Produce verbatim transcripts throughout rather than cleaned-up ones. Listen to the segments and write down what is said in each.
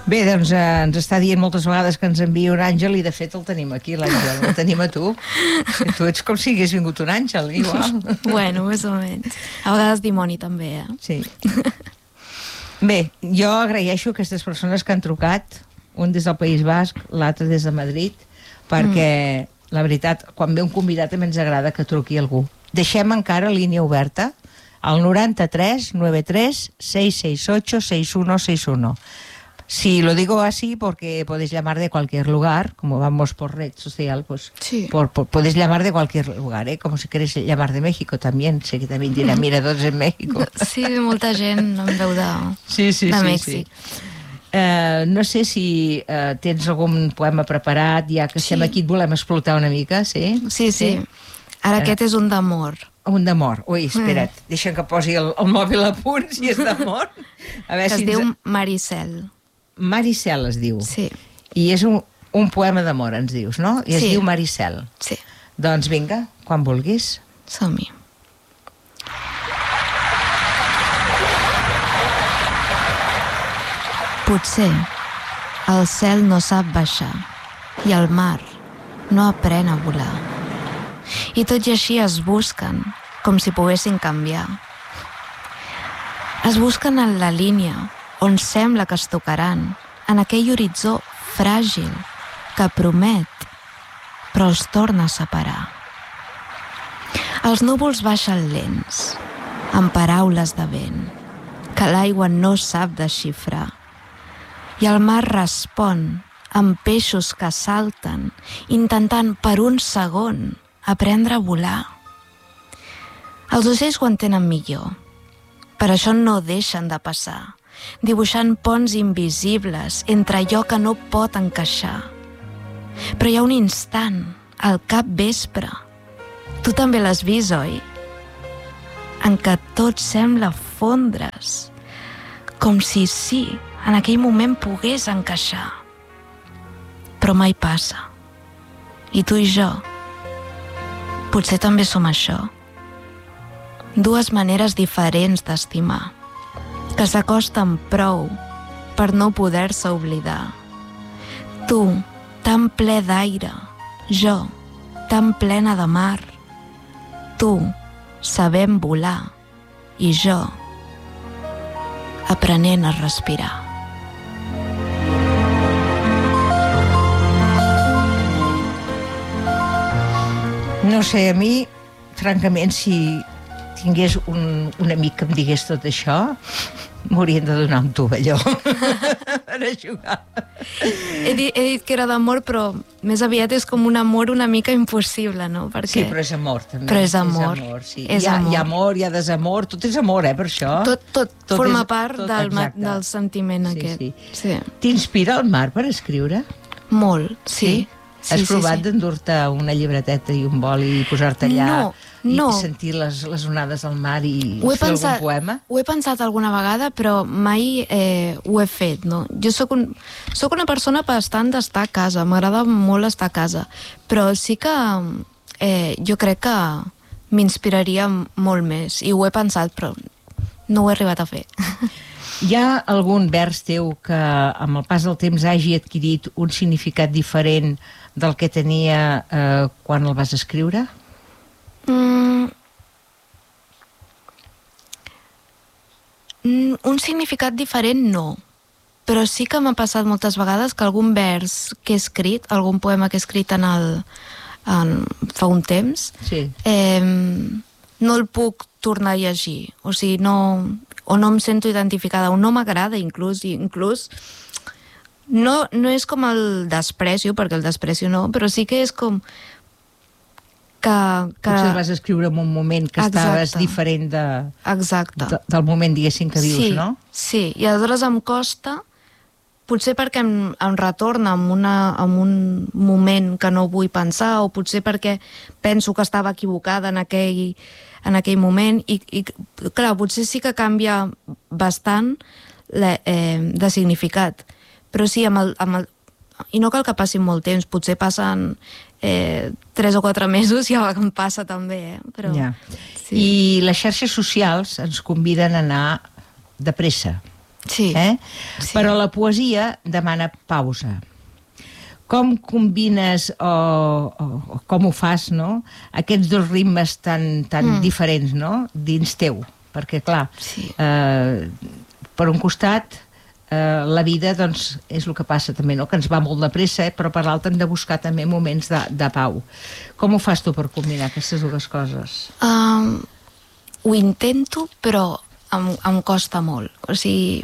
Bé, doncs eh, ens està dient moltes vegades que ens envia un àngel i de fet el tenim aquí, l'àngel, el tenim a tu. Tu ets com si hagués vingut un àngel, igual. Bueno, més o menys. A vegades dimoni també, eh? Sí. Bé, jo agraeixo aquestes persones que han trucat, un des del País Basc, l'altre des de Madrid, perquè, mm. la veritat, quan ve un convidat també ens agrada que truqui algú. Deixem encara línia oberta al noranta-tres noventa-tres seiscientos sesenta y ocho sesenta y uno sesenta y uno. Si lo digo así porque podéis llamar de cualquier lugar, como vamos por red social, pues sí. por, por, podéis llamar de cualquier lugar, ¿eh? Como si queréis llamar de México también. Sé que también dirá, mira, dos en México. Sí, molta gent em veu de, sí, sí, de sí, Mèxic. Sí. Uh, no sé si uh, tens algun poema preparat, ja que estem sí. aquí et volem explotar una mica, sí? Sí, sí. sí. Ara uh, aquest és un d'amor. Un d'amor. Ui, espera't, mm. deixa'm que posi el, el mòbil a punt, si és d'amor. Que si es ens... diu Maricel. Maricel es diu. Sí. I és un, un poema d'amor, ens dius, no? I es sí. diu Maricel. Sí. Doncs vinga, quan vulguis. Som-hi. Potser el cel no sap baixar i el mar no aprèn a volar. I tot i així es busquen com si poguessin canviar. Es busquen en la línia on sembla que es tocaran, en aquell horitzó fràgil que promet, però els torna a separar. Els núvols baixen lents, amb paraules de vent, que l'aigua no sap desxifrar. I el mar respon amb peixos que salten, intentant per un segon aprendre a volar. Els ocells ho entenen millor, per això no deixen de passar, dibuixant ponts invisibles entre allò que no pot encaixar. Però hi ha un instant, al cap vespre, tu també l'has vist, oi? En què tot sembla fondre's, com si sí, en aquell moment pogués encaixar. Però mai passa. I tu i jo, potser també som això. Dues maneres diferents d'estimar, que s'acosten prou per no poder-se oblidar. Tu, tan ple d'aire, jo, tan plena de mar. Tu, sabent volar, i jo, aprenent a respirar. No sé, a mi, francament, si tingués un, un amic que em digués tot això, m'haurien de donar un tovalló per a jugar. He dit, he dit que era d'amor, però més aviat és com un amor una mica impossible, no? Perquè... Sí, però és amor, també. Però és amor. És amor, sí. És hi, ha, amor. hi ha amor, hi ha desamor, tot és amor, eh, per això. Tot, tot, tot forma és, part tot, del, del sentiment sí, aquest. Sí. Sí. T'inspira el mar per escriure? Molt, sí. sí? Sí, Has provat sí, sí. d'endur-te una llibreteta i un boli i posar-te allà no, no. i sentir les, les onades al mar i ho he fer pensat, algun poema? Ho he pensat alguna vegada, però mai eh, ho he fet, no? Jo sóc, un, sóc una persona bastant d'estar a casa, m'agrada molt estar a casa, però sí que eh, jo crec que m'inspiraria molt més, i ho he pensat, però no ho he arribat a fer. Hi ha algun vers teu que amb el pas del temps hagi adquirit un significat diferent del que tenia eh, quan el vas escriure? Mm, un significat diferent no, però sí que m'ha passat moltes vegades que algun vers que he escrit, algun poema que he escrit en el, en, fa un temps, sí. eh, no el puc tornar a llegir, o sigui, no, o no em sento identificada, o no m'agrada inclús, i inclús no, no és com el desprecio, perquè el desprecio no, però sí que és com que... que... Potser el vas escriure en un moment que Exacte. estaves diferent de, Exacte. de, del moment, diguéssim, que vius, sí, no? Sí, i aleshores em costa, potser perquè em, em retorna en, una, en un moment que no vull pensar, o potser perquè penso que estava equivocada en aquell, en aquell moment, i, i clar, potser sí que canvia bastant le, eh, de significat, però sí, amb el, amb el, i no cal que passi molt temps, potser passen eh, tres o quatre mesos, ja em passa també, eh? Però, ja. sí. I les xarxes socials ens conviden a anar de pressa. Sí. Eh? Sí. Però la poesia demana pausa. Com combines o, o, o com ho fas, no? Aquests dos ritmes tan, tan mm. diferents, no? Dins teu. Perquè, clar, sí. eh, per un costat, eh, la vida, doncs, és el que passa també, no? Que ens va molt de pressa, eh? Però per l'altre hem de buscar també moments de, de pau. Com ho fas tu per combinar aquestes dues coses? Um, ho intento, però em, em costa molt. O sigui,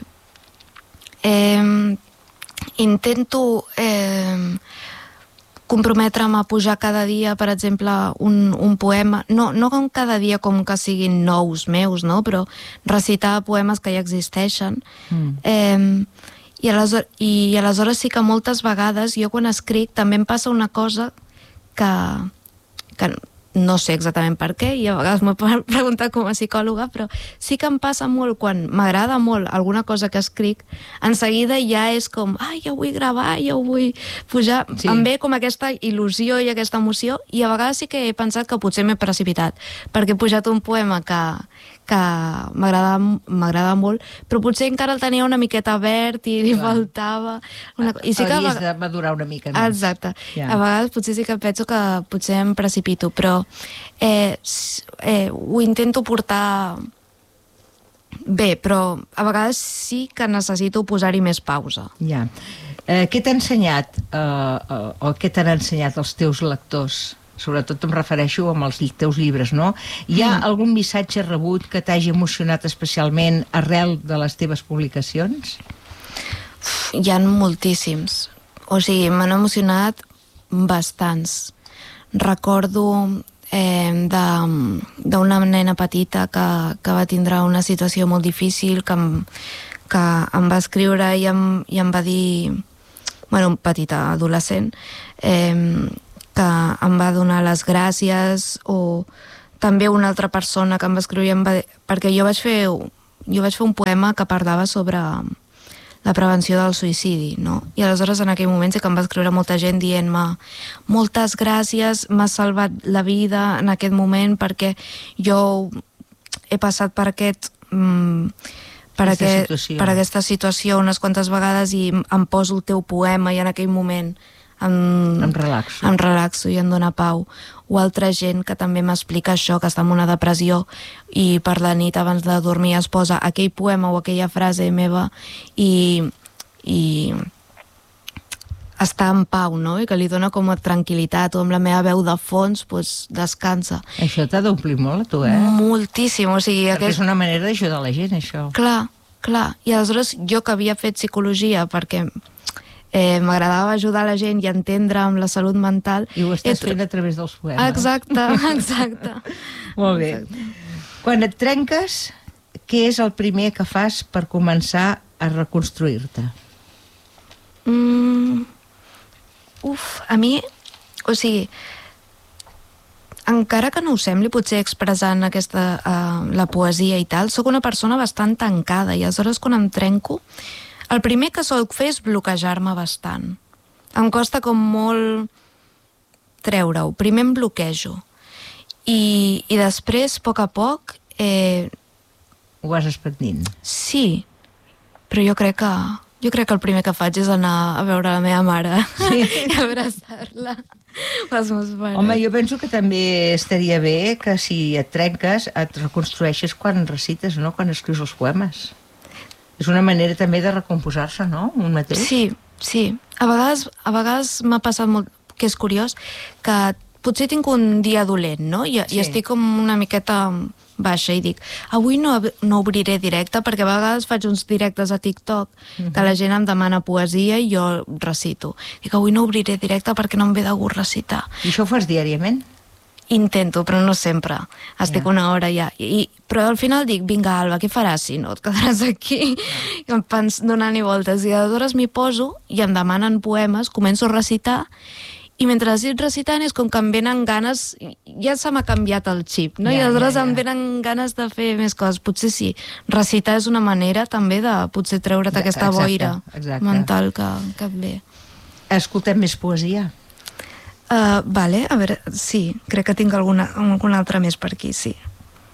eh, intento eh, comprometre'm a pujar cada dia, per exemple, un, un poema, no, no com cada dia com que siguin nous meus, no? Però recitar poemes que ja existeixen. Mm. Eh, i, aleshores, I aleshores sí que moltes vegades jo quan escric també em passa una cosa que, que no sé exactament per què, i a vegades m'ho he preguntat com a psicòloga, però sí que em passa molt quan m'agrada molt alguna cosa que escric, en seguida ja és com, ai, ja ho vull gravar, ja ho vull pujar. Sí. Em ve com aquesta il·lusió i aquesta emoció, i a vegades sí que he pensat que potser m'he precipitat, perquè he pujat un poema que, que m'agrada molt, però potser encara el tenia una miqueta verd i li Clar. faltava... Una... I sí que Hauries de madurar una mica més. Exacte. Ja. A vegades potser sí que penso que potser em precipito, però eh, eh, ho intento portar bé, però a vegades sí que necessito posar-hi més pausa. Ja. Eh, què t'ha ensenyat, eh, o què t'han ensenyat els teus lectors? Sobretot em refereixo amb els teus llibres, no? Hi ha mm. algun missatge rebut que t'hagi emocionat especialment arrel de les teves publicacions? Uf, hi ha moltíssims. O sigui, m'han emocionat bastants. Recordo eh, d'una nena petita que, que va tindre una situació molt difícil, que em, que em va escriure i em, i em va dir... Bueno, un petita adolescent... Eh, que em va donar les gràcies, o també una altra persona que em va escriure, em va... perquè jo vaig fer jo vaig fer un poema que parlava sobre la prevenció del suïcidi, no? I aleshores en aquell moment sí que em va escriure molta gent dient-me moltes gràcies, m'has salvat la vida en aquest moment, perquè jo he passat per aquest... Mm, per, aquest, situació. per aquesta situació unes quantes vegades i em poso el teu poema i en aquell moment Em, em relaxo. em relaxo i em dóna pau. O altra gent que també m'explica això, que està en una depressió i per la nit abans de dormir es posa aquell poema o aquella frase meva i, i està en pau, no? I que li dona com a tranquil·litat, o amb la meva veu de fons pues, descansa. Això t'ha d'omplir molt a tu, eh? Moltíssim, o sigui... Perquè aquest... és una manera d'ajudar la gent, això. Clar, clar. I aleshores jo que havia fet psicologia perquè... Eh, m'agradava ajudar la gent i entendre amb la salut mental. I ho estàs fent a través dels poemes. Exacte, exacte. Molt bé. Exacte. Quan et trenques, què és el primer que fas per començar a reconstruir-te? Mm, uf, a mi, o sigui, encara que no ho sembli, potser expressant aquesta, uh, la poesia i tal, sóc una persona bastant tancada i aleshores quan em trenco el primer que soc fer és bloquejar-me bastant. Em costa com molt treure-ho. Primer em bloquejo. I, i després, a poc a poc... Eh... Ho vas expandint. Sí, però jo crec que... Jo crec que el primer que faig és anar a veure la meva mare sí. i abraçar-la. Els meus pares. Home, jo penso que també estaria bé que si et trenques et reconstrueixes quan recites, no? Quan escrius els poemes. És una manera també de recomposar-se, no? Un mateix. Sí, sí. A vegades, a vegades m'ha passat molt, que és curiós, que potser tinc un dia dolent, no? I, sí. i estic com una miqueta baixa i dic, avui no, no obriré directe, perquè a vegades faig uns directes a TikTok uh-huh. que la gent em demana poesia i jo recito. Dic, avui no obriré directe perquè no em ve de gust recitar. I això ho fas diàriament? Intento, però no sempre. Estic ja. una hora ja. I, però al final dic, vinga, Alba, què faràs si no et quedaràs aquí? Ja. I em pens donant-hi voltes. I aleshores m'hi poso i em demanen poemes, començo a recitar, i mentre estic recitant és com que em venen ganes, ja se m'ha canviat el xip, no? Ja, I aleshores ja, ja. em venen ganes de fer més coses. Potser sí, recitar és una manera també de potser treure't ja, aquesta exacte, boira exacte. mental que, que et ve. Escoltem més poesia. Uh, vale, a veure, sí, crec que tinc alguna, alguna altra més per aquí, sí.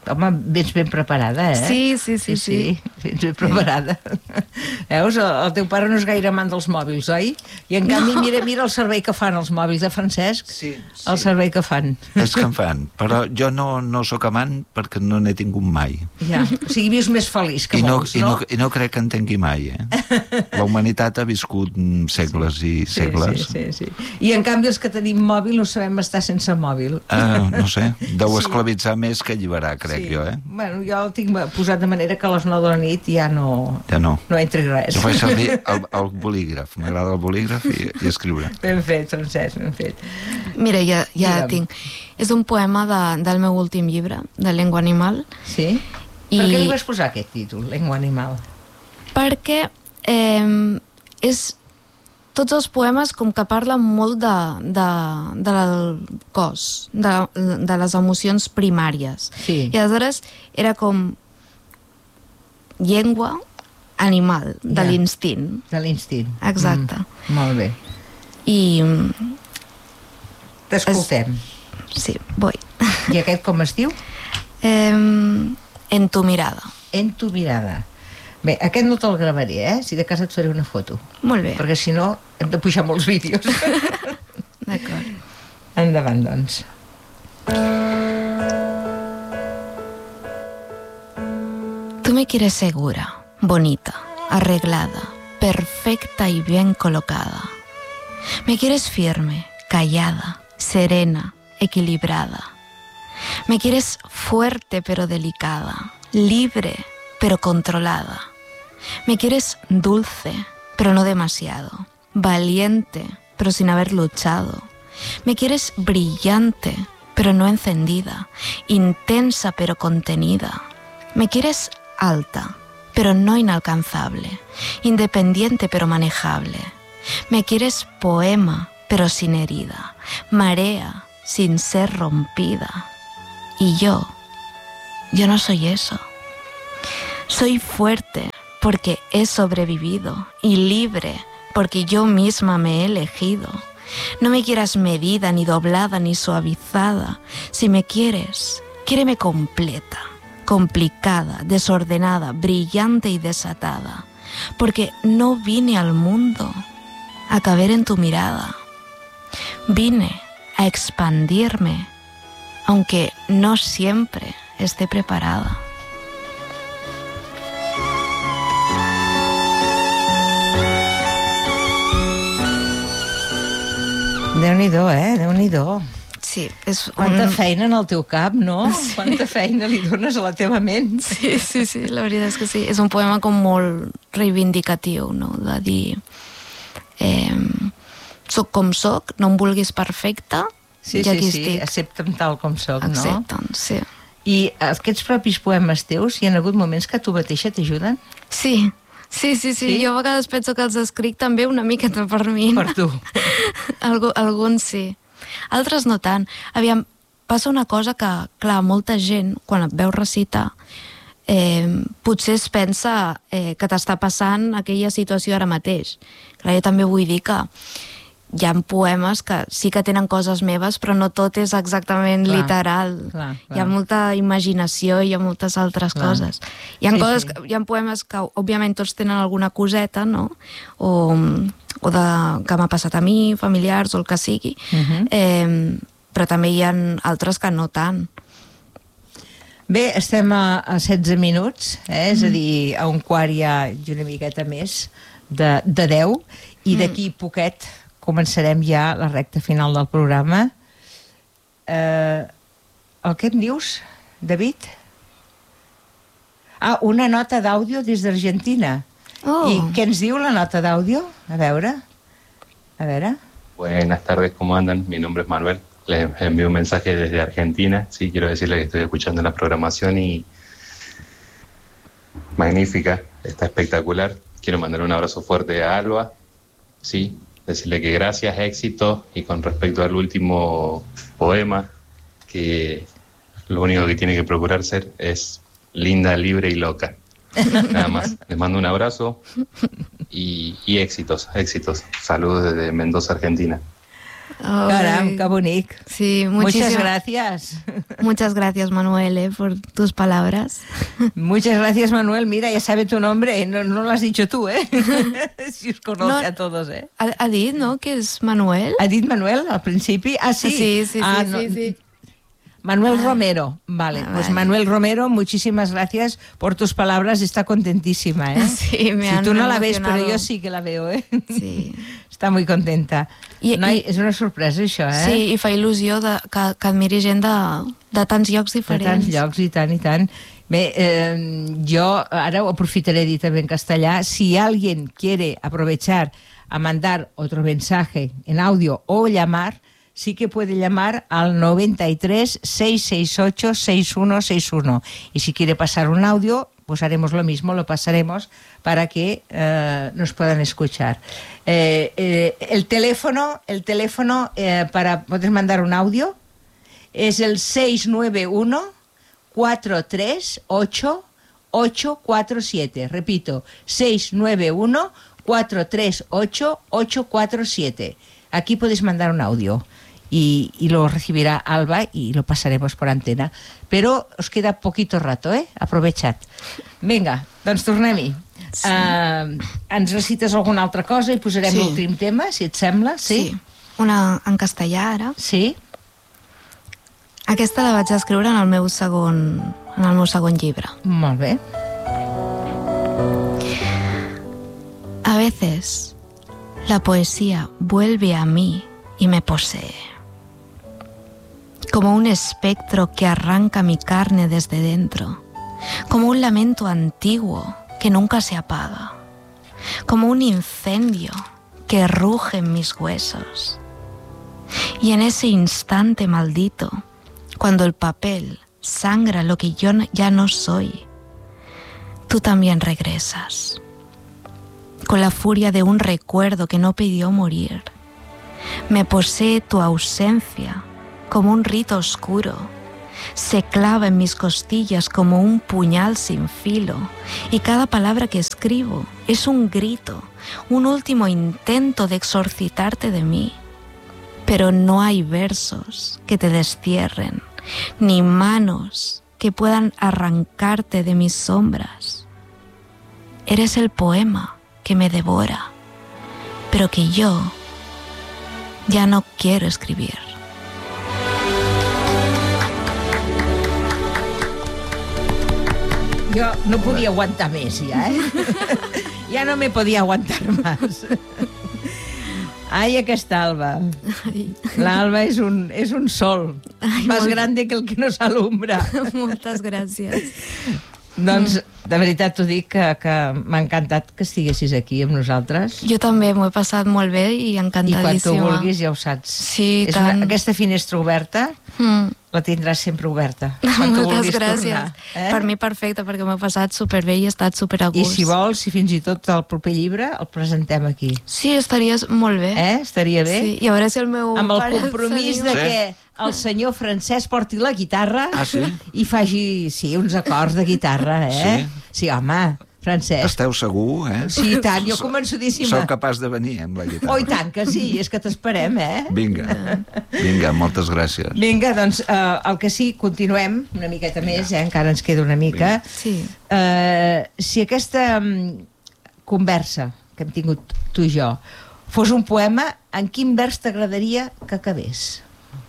Home, vens ben preparada, eh? Sí, sí, sí, sí. Sí, vens ben preparada. Veus, el, el teu pare no és gaire amant dels mòbils, oi? I en canvi, mira, mira el servei que fan els mòbils de Francesc. Sí, sí. El servei que fan. És que en fan, però jo no, no sóc amant perquè no n'he tingut mai. Ja, o sigui, vius més feliç que I no, molts, i no, no? I no crec que en tingui mai, eh? La humanitat ha viscut segles i segles. Sí, sí, sí, sí. I en canvi els que tenim mòbil no sabem estar sense mòbil. Uh, no sé, deu Sí. esclavitzar més que alliberar, crec Sí. jo, eh? Bueno, jo el tinc posat de manera que a les nou de la nit ja no, Ja no. no entri res. Jo faig servir el, el bolígraf, m'agrada el bolígraf i, i escriure. Ben fet, Francesc, ben fet. Mira, ja, ja Digue'm. tinc. És un poema de, del meu últim llibre, de Llengua Animal. Sí? I... Per què li vas posar aquest títol, Llengua Animal? Perquè eh, és tots els poemes com que parlen molt de, de, del cos, de, de les emocions primàries. Sí. I aleshores era com llengua animal, de Ja. l'instint. De l'instint. Exacte. Mm, molt bé. I T'escoltem. sí, vull. I aquest com es diu? Eh, en tu mirada. En tu mirada. Bé, aquest no te'l gravaré, eh? Si de cas et faré una foto. Molt bé. Perquè si no hem de pujar molts vídeos. D'acord. Endavant, doncs. Tú me quieres segura, bonita, arreglada, perfecta y bien colocada. Me quieres firme, callada, serena, equilibrada. Me quieres fuerte pero delicada, libre pero controlada. Me quieres dulce pero no demasiado, valiente pero sin haber luchado. Me quieres brillante pero no encendida, intensa pero contenida. Me quieres alta, pero no inalcanzable, independiente pero manejable. Me quieres poema, pero sin herida, marea, sin ser rompida. Y yo, yo no soy eso. Soy fuerte porque he sobrevivido y libre porque yo misma me he elegido. No me quieras medida, ni doblada, ni suavizada. Si me quieres, quiéreme completa, complicada, desordenada, brillante y desatada, porque no vine al mundo a caber en tu mirada. Vine a expandirme, aunque no siempre esté preparada. Déu-n'hi-do, eh? Déu-n'hi-do. Sí, és Quanta un... feina en el teu cap, no? Sí. Quanta feina li dones a la teva ment. Sí, sí, sí, la veritat és que sí. És un poema com molt reivindicatiu, no? De dir... Eh, soc com soc, no em vulguis perfecta, Sí, i aquí sí, sí, estic. accepta'm tal com soc, no? Accepten, sí. I aquests propis poemes teus, hi ha hagut moments que tu mateixa t'ajuden? Sí, sí, sí, sí, Sí? jo a vegades penso que els escric també una miqueta per mi. Per tu. Algu, alguns sí. Altres no tant. Aviam, passa una cosa que, clar, molta gent, quan et veu recitar, eh, potser es pensa eh, que t'està passant aquella situació ara mateix. Clar, jo també vull dir que hi ha poemes que sí que tenen coses meves, però no tot és exactament Clar, literal. clar, clar. Hi ha molta imaginació i hi ha moltes altres Clar. coses. Hi ha, Sí, coses sí. que, hi ha poemes que, òbviament, tots tenen alguna coseta, no? O, o de, que m'ha passat a mi, familiars, o el que sigui. Mhm. eh, però també hi ha altres que no tant. Bé, estem a, a setze minuts, eh? És a dir, a un quart ja i una miqueta més de, de deu, i d'aquí poquet començarem ja la recta final del programa. Eh, el que em dius, David? Ah, una nota d'àudio des d'Argentina. Oh. I què ens diu la nota d'àudio? A veure, a veure... Buenas tardes, ¿cómo andan? Mi nombre es Manuel. Les envío un mensaje desde Argentina. Sí, quiero decirles que estoy escuchando la programación y magnífica, está espectacular. Quiero mandar un abrazo fuerte a Alba. Sí, decirle que gracias, éxito. Y con respecto al último poema, que lo único que tiene que procurar ser es linda, libre y loca. Nada más. Les mando un abrazo y, y éxitos, éxitos. Saludos desde Mendoza, Argentina. Oh, Caram, qué bonic. Sí, Muchas muchísimas gracias. Muchas gracias, Manuel, eh, por tus palabras. Muchas gracias, Manuel. Mira, ya sabe tu nombre. No, no lo has dicho tú, ¿eh? Si os conoce No. a todos, ¿eh? Ha, ha dit, no?, que és Manuel. ¿Ha dit Manuel al principi? Ah, sí. Sí, sí, Ah, sí, no. sí, sí. Manuel Ah. Romero. Vale, Ah, pues vale. Manuel Romero, muchísimas gracias por tus palabras. Está contentísima, ¿eh? Sí, me Si han tú no la ves, emocionado. pero yo sí que la veo, ¿eh? Sí. Està molt contenta. I- Noi, i- és una sorpresa, això, eh? Sí, i fa il·lusió de, que, que admiri gent de, de tants llocs De diferents. tants llocs, i tant, i tant. Bé, eh, jo ara ho aprofitaré de dir també en castellà. Si alguien quiere aprovechar a mandar otro mensaje en audio o llamar, sí que puede llamar al noventa y tres, seiscientos sesenta y ocho, sesenta y uno sesenta y uno. Y si quiere pasar un audio, pues haremos lo mismo, lo pasaremos para que eh, nos puedan escuchar. Eh, eh, el teléfono, el teléfono eh, para poder mandar un audio es el seis nueve uno, cuatro tres ocho, ocho cuatro siete. Repito, seis nueve uno, cuatro tres ocho, ocho cuatro siete. Aquí podéis mandar un audio y, y lo recibirá Alba y lo pasaremos por antena. Pero os queda poquito rato, ¿eh? Aprovechad. Vinga, doncs tornem-hi. Sí. Uh, ens recites alguna altra cosa i posarem Sí. l'últim tema, si et sembla? Sí? Sí. Una en castellà, ara. Sí? Aquesta la vaig escriure en el meu segon, en el meu segon llibre. Molt bé. A veces, la poesía vuelve a mí y me posee. Como un espectro que arranca mi carne desde dentro. Como un lamento antiguo que nunca se apaga. Como un incendio que ruge en mis huesos. Y en ese instante maldito, cuando el papel sangra lo que yo ya no soy, tú también regresas. Con la furia de un recuerdo que no pidió morir. Me posee tu ausencia como un rito oscuro. Se clava en mis costillas como un puñal sin filo. Y cada palabra que escribo es un grito, un último intento de exorcitarte de mí. Pero no hay versos que te destierren, ni manos que puedan arrancarte de mis sombras. Eres el poema que me devora, pero que yo ya no quiero escribir. Jo no podia aguantar més, ja, eh? Ja no me podia aguantar més. Ai, aquesta Alba. L'Alba és un, és un sol, Ai, més molt- grande que el que nos alumbra. Moltes gràcies. Doncs, de veritat t'ho dic, que, que m'ha encantat que estiguessis aquí amb nosaltres. Jo també m'ho he passat molt bé i I quan tu encantadíssima. vulguis ja ho saps. Sí, és tant. una, aquesta finestra oberta Mm. la tindràs sempre oberta. Quan tu Moltes vulguis gràcies. tornar. Eh? Per mi perfecte, perquè m'he passat superbé i he estat super a I gust. si vols, si fins i tot el proper llibre el presentem aquí. Sí, estaria molt bé. Eh? Estaria bé? Sí, i a veure si el meu Amb el pare compromís de s'anima. que el senyor Francesc porti la guitarra Ah, sí? i faci, sí, uns acords de guitarra, eh? Sí, home, Francesc. Esteu segur, eh? Sí, i tant, jo So- convençudíssima. Sou capaç de venir amb la guitarra. Oh, i tant que sí, és que t'esperem, eh? Vinga, vinga, moltes gràcies. Vinga, doncs, eh, el que sí, continuem una miqueta més, eh? Encara ens queda una mica. Sí. Eh, si aquesta mm, conversa que hem tingut tu i jo fos un poema, en quin vers t'agradaria que acabés?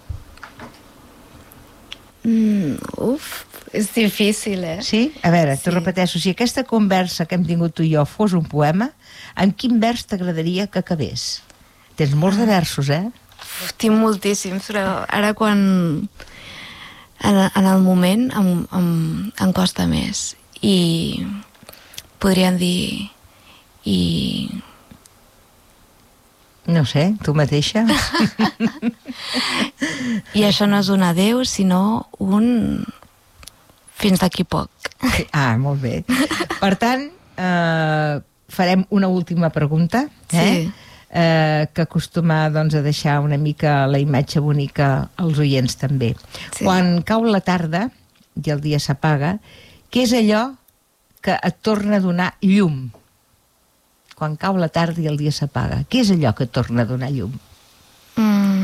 Mm, uf, és difícil, eh? Sí? A veure, t'ho Sí. repeteixo. Si aquesta conversa que hem tingut tu i jo fos un poema, en quin vers t'agradaria que acabés? Tens molts de versos, eh? Uf, tinc moltíssims, però ara quan... En, en el moment em, em, em costa més. I podríem dir... I... No sé, tu mateixa? I això no és un adeu, sinó un... Fins d'aquí poc. Ah, molt bé. Per tant, eh, farem una última pregunta, eh? Sí. Eh, que acostuma doncs, a deixar una mica la imatge bonica als oients també. Sí. Quan cau la tarda i el dia s'apaga, què és allò que et torna a donar llum? Quan cau la tarda i el dia s'apaga, què és allò que et torna a donar llum? Mm.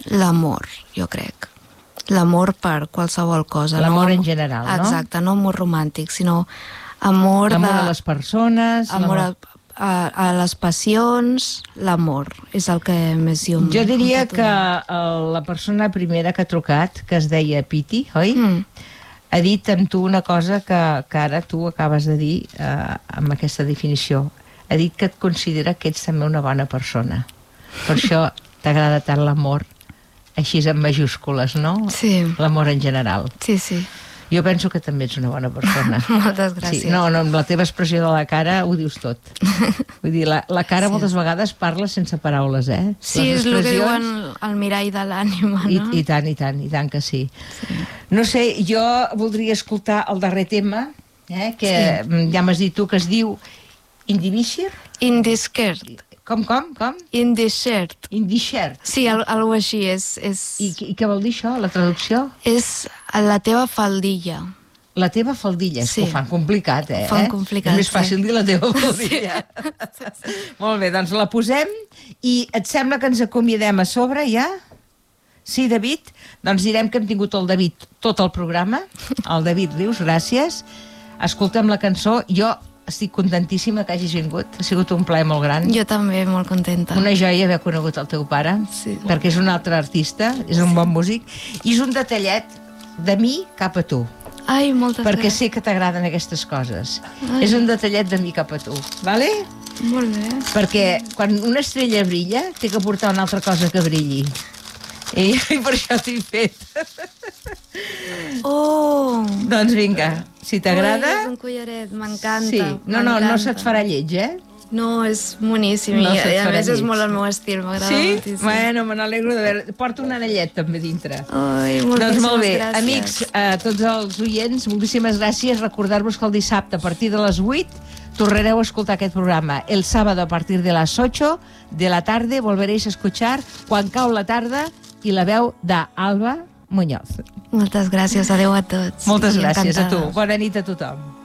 l'amor, jo crec. L'amor per qualsevol cosa. L'amor no? en general, no? Exacte, no amor romàntic, sinó amor, l'amor de... a les persones... Amor a, a, a les passions, l'amor. És el que més jo... Jo diria que el, la persona primera que ha trucat, que es deia Piti, oi? Mm. Ha dit amb tu una cosa que, que ara tu acabes de dir eh, amb aquesta definició. Ha dit que et considera que ets també una bona persona. Per això t'agrada tant l'amor, així en majúscules, no? Sí. L'amor en general. Sí, sí. Jo penso que també ets una bona persona. Moltes gràcies. Sí, no, no, amb la teva expressió de la cara ho dius tot. Vull dir, la, la cara sí. moltes vegades parla sense paraules, eh? Sí, Les és el que diuen expressions... el mirall de l'ànima, no? I, I tant, i tant, i tant que sí. sí. No sé, jo voldria escoltar el darrer tema, eh, que sí. ja m'has dit tu, que es diu Indivishir? Indiscert. Com, com, com? Indiscert. Indiscert. Sí, al, algo així és... és... I, I què vol dir això, la traducció? És la teva faldilla. La teva faldilla, és sí. que ho fan complicat, eh? Fan complicat, és més fàcil sí. dir la teva faldilla. Sí. Sí. Molt bé, doncs la posem i et sembla que ens acomiadem a sobre, ja? Sí, David? Doncs direm que hem tingut el David tot el programa. El David Rius, gràcies. Escoltem la cançó. Jo estic contentíssima que hagis vingut. Ha sigut un plaer molt gran. Jo també, molt contenta. Una joia haver conegut el teu pare, sí. perquè és un altre artista, és un bon músic, i és un detallet de mi cap a tu. Ai, moltes perquè gràcies. sé que t'agraden aquestes coses. Ai. És un detallet de mi cap a tu, vale? Molt bé. Perquè quan una estrella brilla, té que portar una altra cosa que brilli. I, i per això t'he fet. Oh! Doncs vinga, si t'agrada... És un collaret, m'encanta. Sí, no, no, no se't farà lleig, eh? No, és boníssim. No I a farà més és lleig. molt el meu estil, m'agrada sí? moltíssim. Bueno, me n'alegro de veure. Porta un anellet també dintre. Ai, moltíssimes doncs molt bé, gràcies. amics, a tots els oients, moltíssimes gràcies. Recordar-vos que el dissabte a partir de les vuit tornareu a escoltar aquest programa. El sábado a partir de las ocho de la tarde volveréis a escuchar Quan cau la tarda i la veu d'Alba Muñoz. Moltes gràcies, adeu a tots. Moltes I gràcies encantada. a tu. Bona nit a tothom.